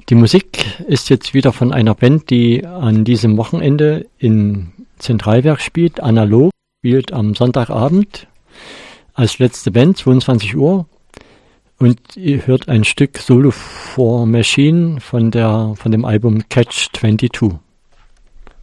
Die Musik ist jetzt wieder von einer Band, die an diesem Wochenende in Zentralwerk spielt. Analog spielt am Sonntagabend als letzte Band, 22 Uhr. Und ihr hört ein Stück Solo for Machine von dem Album Catch 22.